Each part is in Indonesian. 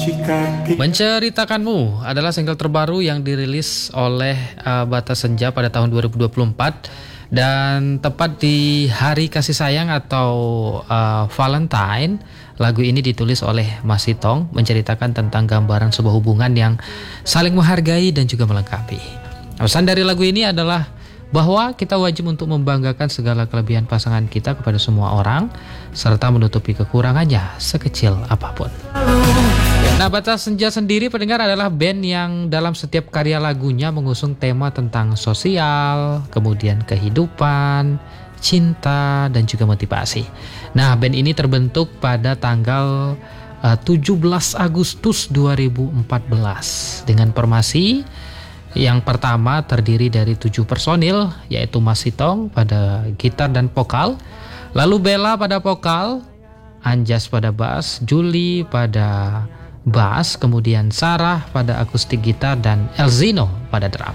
Menceritakanmu adalah single terbaru yang dirilis oleh Bata Senja pada tahun 2024 dan tepat di hari kasih sayang atau Valentine. Lagu ini ditulis oleh Mas Sitong, menceritakan tentang gambaran sebuah hubungan yang saling menghargai dan juga melengkapi. Pesan dari lagu ini adalah bahwa kita wajib untuk membanggakan segala kelebihan pasangan kita kepada semua orang, serta menutupi kekurangannya sekecil apapun. Nah, Bata Senja sendiri pendengar adalah band yang dalam setiap karya lagunya mengusung tema tentang sosial, kemudian kehidupan, cinta, dan juga motivasi. Nah, band ini terbentuk pada tanggal 17 Agustus 2014 dengan formasi yang pertama terdiri dari 7 personil, yaitu Mas Sitong pada gitar dan vokal, lalu Bella pada vokal, Anjas pada bass, Juli pada bass, kemudian Sarah pada akustik gitar, dan Elzino pada drum.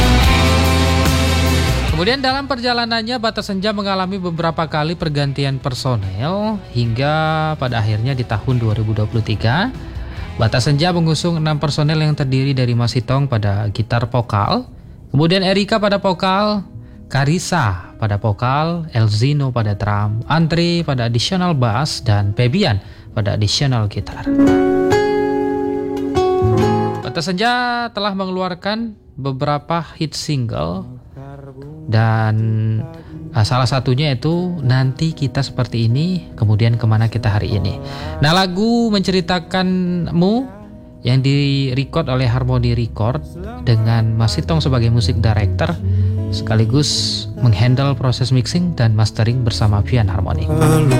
Kemudian dalam perjalanannya Bata Senja mengalami beberapa kali pergantian personel hingga pada akhirnya di tahun 2023 Bata Senja mengusung 6 personel yang terdiri dari Mas Sitong pada gitar vokal, kemudian Erika pada vokal, Karissa pada vokal, Elzino pada drum, Andre pada additional bass, dan Febian pada additional gitar. Bata Senja telah mengeluarkan beberapa hit single dan salah satunya itu Nanti Kita Seperti Ini, kemudian Kemana Kita Hari Ini. Nah, lagu Menceritakanmu yang direcord oleh Harmony Record dengan Mas Sitong sebagai musik director sekaligus menghandle proses mixing dan mastering bersama Vian Harmony.